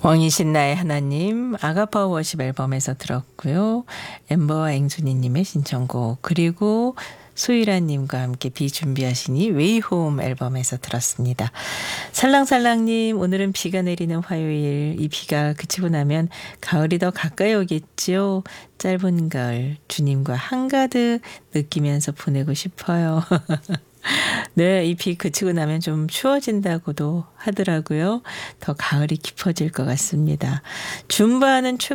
왕이신 나의 하나님 아가파워 워십 앨범에서 들었고요. 엠버와 앵순이님의 신청곡, 그리고 수일아님과 함께 비 준비하시니 웨이홈 앨범에서 들었습니다. 살랑살랑님, 오늘은 비가 내리는 화요일. 이 비가 그치고 나면 가을이 더 가까이 오겠지요. 짧은 가을 주님과 한가득 느끼면서 보내고 싶어요. 네, 이 비 그치고 나면 좀 추워진다고도 하더라고요. 더 가을이 깊어질 것 같습니다. 줌바하는